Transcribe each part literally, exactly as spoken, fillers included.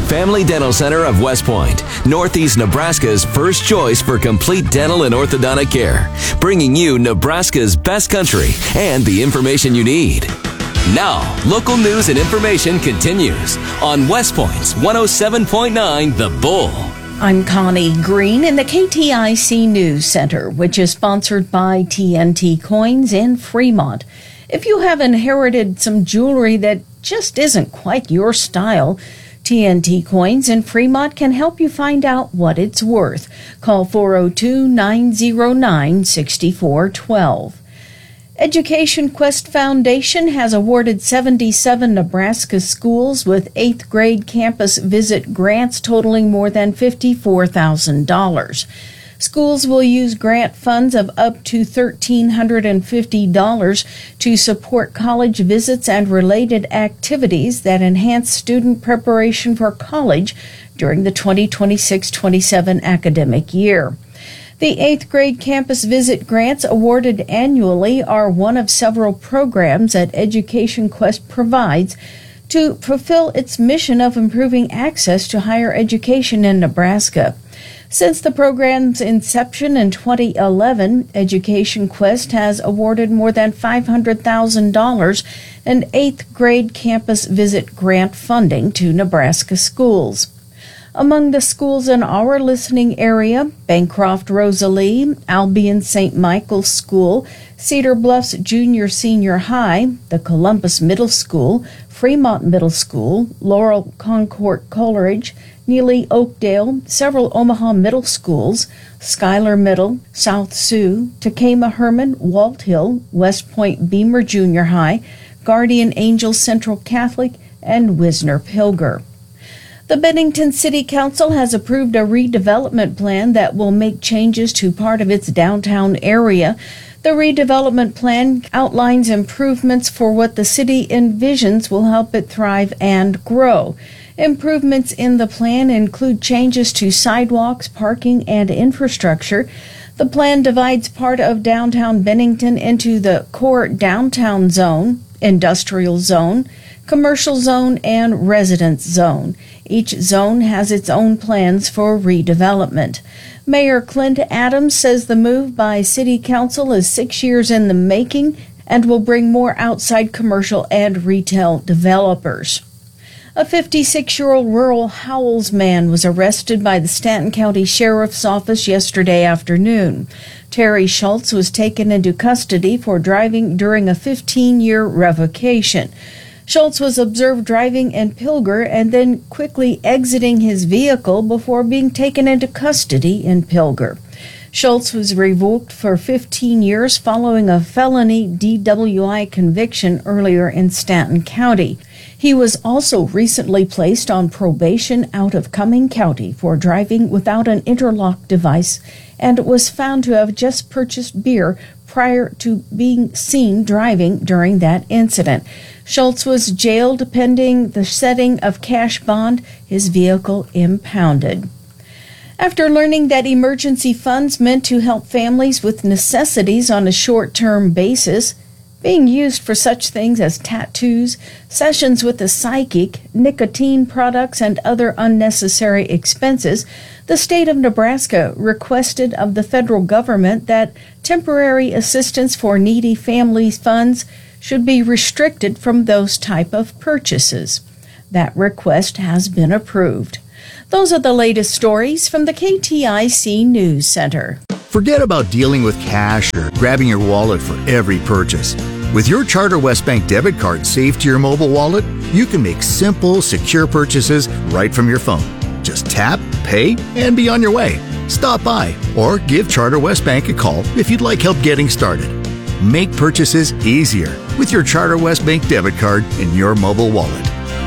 Family Dental Center of West Point, Northeast Nebraska's first choice for complete dental and orthodontic care, bringing you Nebraska's best country and the information you need. Now, local news and information continues on West Point's one oh seven point nine The Bull. I'm Connie Green in the K T I C News Center, which is sponsored by T N T Coins in Fremont. If you have inherited some jewelry that just isn't quite your style, T N T Coins in Fremont can help you find out what it's worth. Call four oh two, nine oh nine, six four one two. Education Quest Foundation has awarded seventy-seven Nebraska schools with eighth grade campus visit grants totaling more than fifty-four thousand dollars. Schools will use grant funds of up to one thousand three hundred fifty dollars to support college visits and related activities that enhance student preparation for college during the twenty twenty-six twenty-seven academic year. The eighth grade campus visit grants awarded annually are one of several programs that Education Quest provides to fulfill its mission of improving access to higher education in Nebraska. Since the program's inception in twenty eleven, Education Quest has awarded more than five hundred thousand dollars in eighth grade campus visit grant funding to Nebraska schools. Among the schools in our listening area, Bancroft Rosalie, Albion Saint Michael's School, Cedar Bluffs Junior Senior High, the Columbus Middle School, Fremont Middle School, Laurel Concord Coleridge, Neely Oakdale, several Omaha middle schools, Schuyler Middle, South Sioux, Takema Herman, Walt Hill, West Point Beamer Junior High, Guardian Angel Central Catholic, and Wisner Pilger. The Bennington City Council has approved a redevelopment plan that will make changes to part of its downtown area. The redevelopment plan outlines improvements for what the city envisions will help it thrive and grow. Improvements in the plan include changes to sidewalks, parking, and infrastructure. The plan divides part of downtown Bennington into the core downtown zone, industrial zone, commercial zone, and residence zone. Each zone has its own plans for redevelopment. Mayor Clint Adams says the move by City Council is six years in the making and will bring more outside commercial and retail developers. A fifty-six-year-old rural Howells man was arrested by the Stanton County Sheriff's Office yesterday afternoon. Terry Schultz was taken into custody for driving during a fifteen-year revocation. Schultz was observed driving in Pilger and then quickly exiting his vehicle before being taken into custody in Pilger. Schultz was revoked for fifteen years following a felony D W I conviction earlier in Stanton County. He was also recently placed on probation out of Cumming County for driving without an interlock device and was found to have just purchased beer prior to being seen driving during that incident. Schultz was jailed pending the setting of cash bond, his vehicle impounded. After learning that emergency funds meant to help families with necessities on a short-term basis, being used for such things as tattoos, sessions with a psychic, nicotine products, and other unnecessary expenses, the state of Nebraska requested of the federal government that temporary assistance for needy families funds should be restricted from those type of purchases. That request has been approved. Those are the latest stories from the K T I C News Center. Forget about dealing with cash or grabbing your wallet for every purchase. With your Charter West Bank debit card saved to your mobile wallet, you can make simple, secure purchases right from your phone. Just tap, pay, and be on your way. Stop by or give Charter West Bank a call if you'd like help getting started. Make purchases easier with your Charter West Bank debit card in your mobile wallet.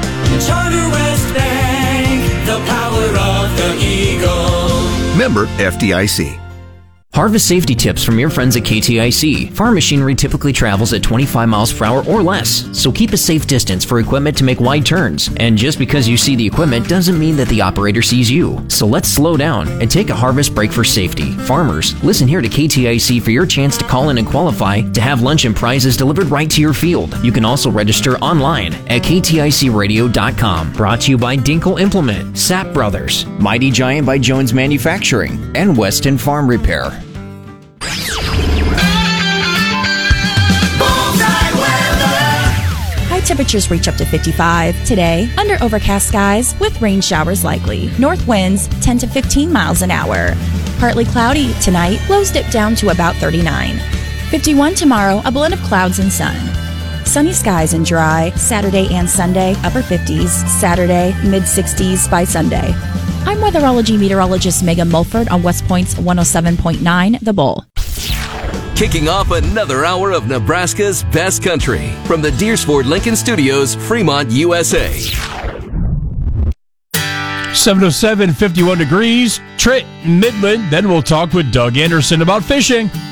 Charter West Bank, the power of the Eagle. Member F D I C. Harvest safety tips from your friends at K T I C. Farm machinery typically travels at twenty-five miles per hour or less, so keep a safe distance for equipment to make wide turns. And just because you see the equipment doesn't mean that the operator sees you. So let's slow down and take a harvest break for safety. Farmers, listen here to K T I C for your chance to call in and qualify to have lunch and prizes delivered right to your field. You can also register online at k t i c radio dot com. Brought to you by Dinkle Implement, Sapp Brothers, Mighty Giant by Jones Manufacturing, and Weston Farm Repair. High temperatures reach up to fifty-five. Today, under overcast skies with rain showers likely. North winds ten to fifteen miles an hour. Partly cloudy tonight, lows dip down to about thirty-nine. fifty-one tomorrow, a blend of clouds and sun. Sunny skies and dry. Saturday and Sunday, upper fifties. Saturday, mid sixties by Sunday. I'm weatherology meteorologist Megan Mulford on West Point's one oh seven point nine The Bull. Kicking off another hour of Nebraska's best country from the Deersford Lincoln Studios, Fremont, U S A. seven oh seven, fifty-one degrees, Trent, Midland. Then we'll talk with Doug Anderson about fishing.